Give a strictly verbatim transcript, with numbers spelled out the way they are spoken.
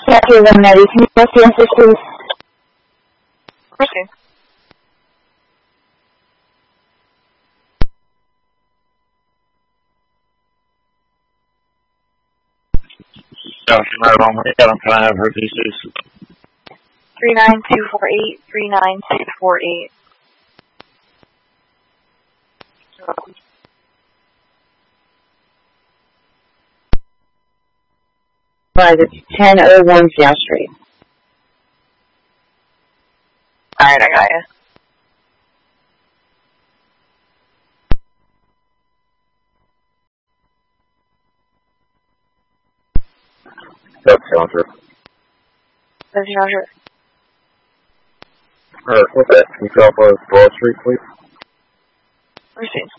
Jackie one ninety, can you press the answers, please? Proceed. Right on. Can I have her D Cs? three nine two four eight, three nine two four eight. Right, it's ten oh one South Street. Alright, I got you. That's Roger. That's Roger. Alright, what's that? Can you drop on Broad Street, please? Proceed.